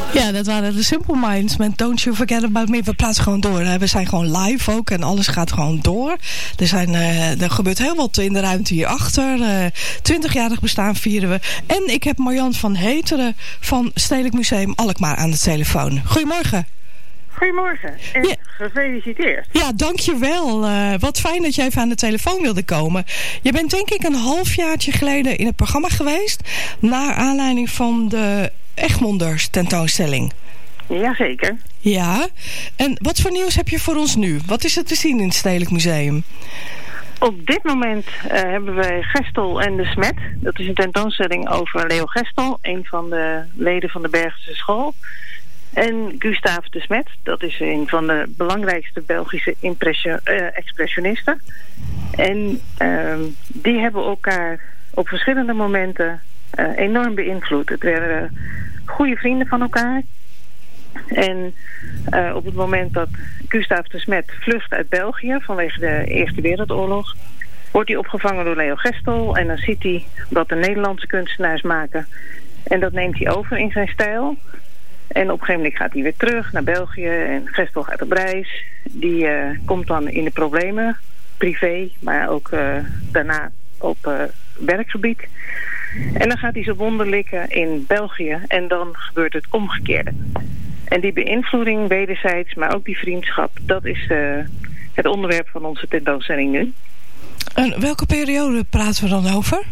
Ja, dat waren de Simple Minds met Don't You Forget About Me. We praten gewoon door. We zijn gewoon live ook en alles gaat gewoon door. Er gebeurt heel wat in de ruimte hierachter. 20-jarig bestaan vieren we. En ik heb Marjan van Heteren van Stedelijk Museum Alkmaar aan de telefoon. Goedemorgen. Goedemorgen en gefeliciteerd. Ja, dankjewel. Wat fijn dat je even aan de telefoon wilde komen. Je bent denk ik een halfjaartje geleden in het programma geweest, naar aanleiding van de Egmonders tentoonstelling. Jazeker. Ja, en wat voor nieuws heb je voor ons nu? Wat is er te zien in het Stedelijk Museum? Op dit moment hebben wij Gestel en de Smet. Dat is een tentoonstelling over Leo Gestel, een van de leden van de Bergse school. En Gustave de Smet, dat is een van de belangrijkste Belgische expressionisten. En die hebben elkaar op verschillende momenten enorm beïnvloed. Het werden goede vrienden van elkaar. En op het moment dat Gustave de Smet vlucht uit België vanwege de Eerste Wereldoorlog, wordt hij opgevangen door Leo Gestel. En dan ziet hij wat de Nederlandse kunstenaars maken. En dat neemt hij over in zijn stijl. En op een gegeven moment gaat hij weer terug naar België en Gestel gaat op reis. Die komt dan in de problemen, privé, maar ook daarna op werkgebied. En dan gaat hij zijn wonden likken in België en dan gebeurt het omgekeerde. En die beïnvloeding wederzijds, maar ook die vriendschap, dat is het onderwerp van onze tentoonstelling nu. En welke periode praten we dan over?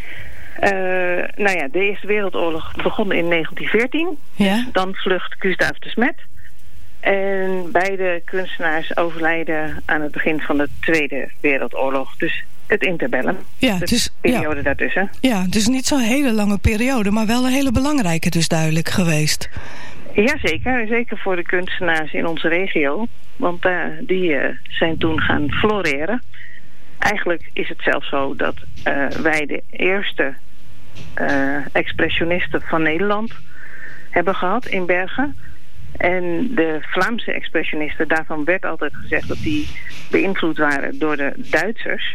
De Eerste Wereldoorlog begon in 1914. Ja? Dan vlucht Gustave de Smet. En beide kunstenaars overlijden aan het begin van de Tweede Wereldoorlog. Dus het interbellum. Ja, de periode daartussen. Ja, dus niet zo'n hele lange periode, maar wel een hele belangrijke dus duidelijk geweest. Jazeker, zeker voor de kunstenaars in onze regio. Want die zijn toen gaan floreren. Eigenlijk is het zelfs zo dat wij de eerste expressionisten van Nederland hebben gehad in Bergen. En de Vlaamse expressionisten, daarvan werd altijd gezegd dat die beïnvloed waren door de Duitsers.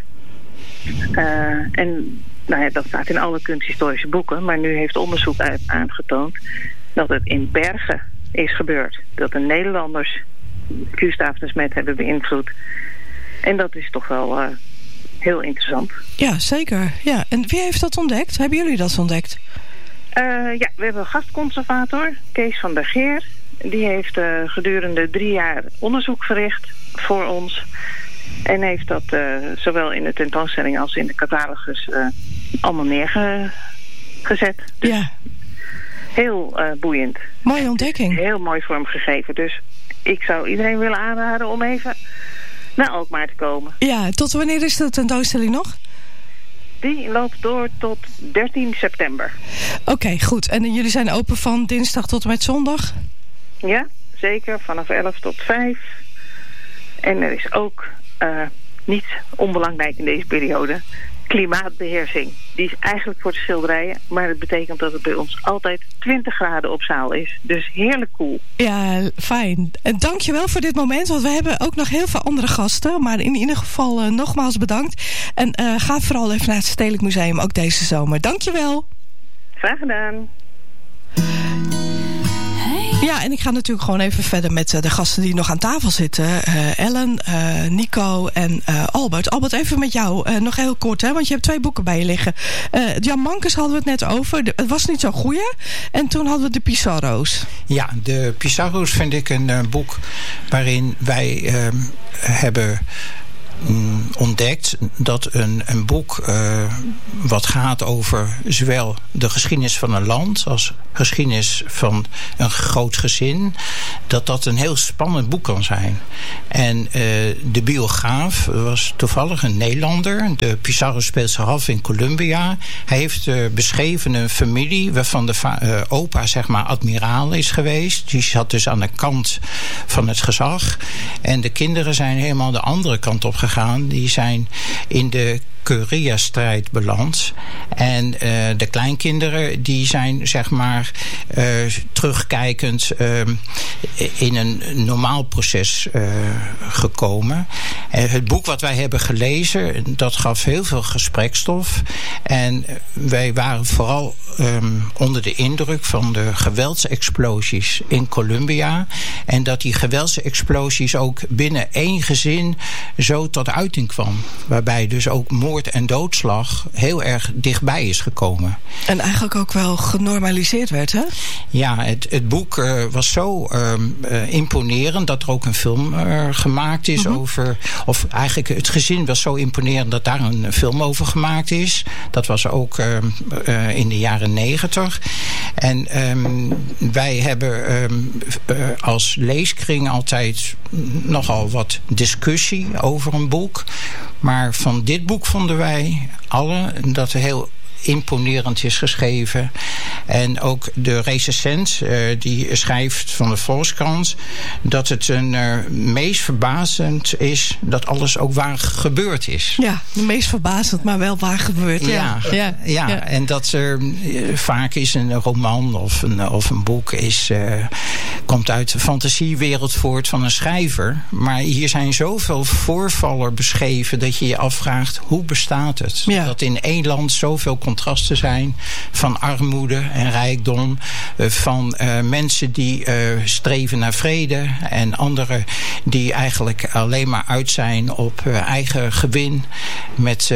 Dat staat in alle kunsthistorische boeken. Maar nu heeft onderzoek aangetoond dat het in Bergen is gebeurd. Dat de Nederlanders Gustave de Smet hebben beïnvloed. En dat is toch wel heel interessant. Ja, zeker. Ja. En wie heeft dat ontdekt? Hebben jullie dat ontdekt? We hebben een gastconservator, Kees van der Geer. Die heeft gedurende 3 jaar onderzoek verricht voor ons. En heeft dat zowel in de tentoonstelling als in de catalogus allemaal neergezet. Dus ja. Heel boeiend. Mooie ontdekking. Heel mooi vormgegeven. Dus ik zou iedereen willen aanraden om even naar Alkmaar te komen. Ja, tot wanneer is de tentoonstelling nog? Die loopt door tot 13 september. Oké, goed. En jullie zijn open van dinsdag tot en met zondag? Ja, zeker. Vanaf 11 tot 5. En er is ook, niet onbelangrijk in deze periode, klimaatbeheersing. Die is eigenlijk voor de schilderijen, maar het betekent dat het bij ons altijd 20 graden op zaal is. Dus heerlijk cool. Ja, fijn. En dankjewel voor dit moment, want we hebben ook nog heel veel andere gasten. Maar in ieder geval nogmaals bedankt. En ga vooral even naar het Stedelijk Museum, ook deze zomer. Dankjewel. Graag gedaan. Ja, en ik ga natuurlijk gewoon even verder met de gasten die nog aan tafel zitten. Ellen, Nico en Albert. Albert, even met jou. Nog heel kort, hè, want je hebt 2 boeken bij je liggen. Jan Mankes hadden we het net over. Het was niet zo'n goeie. En toen hadden we de Pissarro's. Ja, de Pissarro's vind ik een boek waarin wij hebben ontdekt dat een boek wat gaat over zowel de geschiedenis van een land als geschiedenis van een groot gezin, dat een heel spannend boek kan zijn. En de biograaf was toevallig een Nederlander. De Pissarro speelt zich af in Colombia. Hij heeft beschreven een familie waarvan de opa zeg maar admiraal is geweest. Die zat dus aan de kant van het gezag. En de kinderen zijn helemaal de andere kant op gegaan. Die zijn in de guerrilla-strijd belandt. En de kleinkinderen die zijn zeg maar terugkijkend in een normaal proces gekomen. Het boek wat wij hebben gelezen, dat gaf heel veel gesprekstof. En wij waren vooral onder de indruk van de geweldsexplosies in Colombia. En dat die geweldsexplosies ook binnen één gezin zo tot uiting kwam. Waarbij dus ook moord en doodslag heel erg dichtbij is gekomen. En eigenlijk ook wel genormaliseerd werd, hè? Ja, het boek was zo imponerend dat er ook een film gemaakt is over... Of eigenlijk het gezin was zo imponerend dat daar een film over gemaakt is. Dat was ook in de jaren 90. En wij hebben als leeskring altijd nogal wat discussie over een boek. Maar van dit boek vonden wij allen dat het heel imponerend is geschreven. En ook de recensent die schrijft van de Volkskrant dat het een meest verbazend is dat alles ook waar gebeurd is. Ja, meest verbazend, maar wel waar gebeurd. Ja. En dat er vaak is een roman of een boek komt uit de fantasiewereld voort van een schrijver. Maar hier zijn zoveel voorvallen beschreven dat je je afvraagt, hoe bestaat het? Ja. Dat in één land zoveel contrasten zijn van armoede en rijkdom, van mensen die streven naar vrede en anderen die eigenlijk alleen maar uit zijn op eigen gewin. Met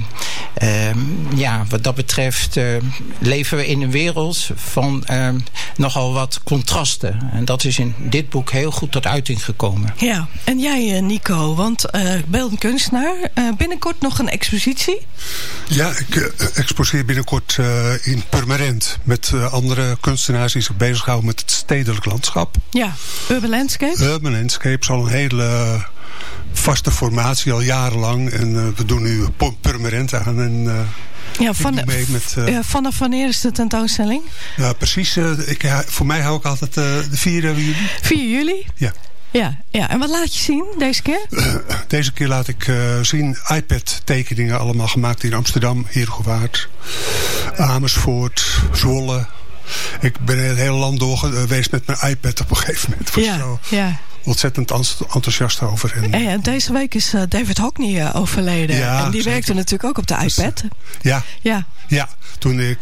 wat dat betreft leven we in een wereld van nogal wat contrasten. En dat is in dit boek heel goed tot uiting gekomen. Ja, en jij Nico, want beeldend kunstenaar, binnenkort nog een expositie? Ja, ik exposeer binnenkort in Purmerend met andere kunstenaars die zich bezighouden met het stedelijk landschap. Ja, Urban Landscape? Urban Landscape is al een hele vaste formatie, al jarenlang. En we doen nu Purmerend aan. En vanaf wanneer is de tentoonstelling? Ja, precies. Voor mij hou ik altijd de 4 juli. 4 juli? Ja. Ja, en wat laat je zien deze keer? Deze keer laat ik zien iPad-tekeningen, allemaal gemaakt in Amsterdam, Heerhugowaard, Amersfoort, Zwolle. Ik ben het hele land door geweest met mijn iPad op een gegeven moment. Ja. Ontzettend enthousiast over. En deze week is David Hockney overleden. Ja, en die werkte natuurlijk ook op de iPad. Ja, toen ik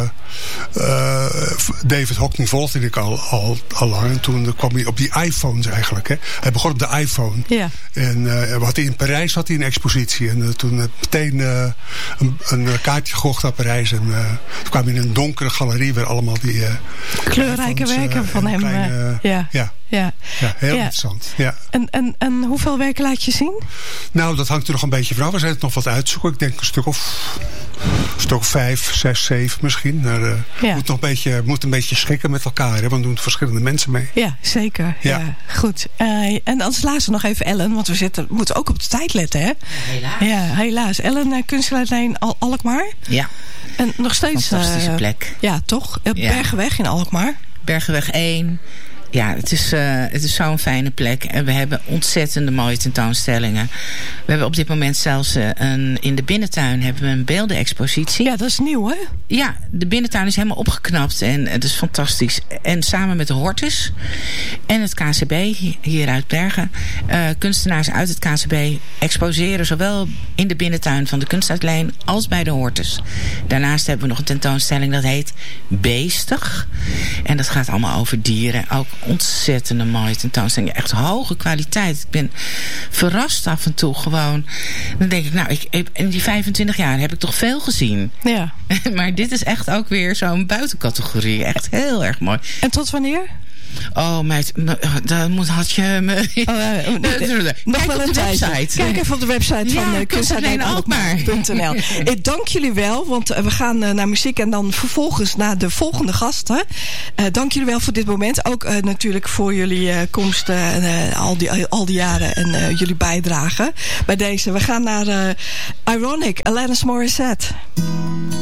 David Hockney volgde ik al lang. En toen kwam hij op die iPhones eigenlijk. Hè. Hij begon op de iPhone. Ja. En in Parijs had hij een expositie. En toen meteen een kaartje gekocht naar Parijs. En toen kwam hij in een donkere galerie waar allemaal die kleurrijke werken van hem. Ja, heel interessant. Ja. En hoeveel werken laat je zien? Nou, dat hangt er nog een beetje vanaf. We zijn het nog wat uitzoeken. Ik denk een stuk of 5, 6, 7 misschien. Moet een beetje schikken met elkaar. Hè? Want doen verschillende mensen mee. Ja, zeker. Ja. Goed. En als laatste nog even Ellen. Want we moeten ook op de tijd letten. Hè? Helaas. Ja, helaas. Ellen, kunstenaarlijn Alkmaar. Ja. En nog steeds... Fantastische plek. Ja, hebben. Bergenweg in Alkmaar. Bergenweg 1. Ja, het is zo'n fijne plek. En we hebben ontzettende mooie tentoonstellingen. We hebben op dit moment zelfs in de binnentuin hebben we een beeldenexpositie. Ja, dat is nieuw, hè? Ja, de binnentuin is helemaal opgeknapt. En het is fantastisch. En samen met de Hortus en het KCB hier uit Bergen. Kunstenaars uit het KCB exposeren zowel in de binnentuin van de Kunstuitleen als bij de Hortus. Daarnaast hebben we nog een tentoonstelling dat heet Beestig. En dat gaat allemaal over dieren. Ook ontzettende mooie tentoonstelling. Echt hoge kwaliteit. Ik ben verrast af en toe gewoon. Dan denk ik, in die 25 jaar heb ik toch veel gezien. Ja. Maar dit is echt ook weer zo'n buitencategorie. Echt heel erg mooi. En tot wanneer? Oh, meid, dan had je me... nog wel een website. Kijk even op de website van kunstuitleen.nl. Ik dank jullie wel, want we gaan naar muziek en dan vervolgens naar de volgende gasten. Dank jullie wel voor dit moment. Ook natuurlijk voor jullie komst al die jaren en jullie bijdrage bij deze. We gaan naar Ironic, Alanis Morissette.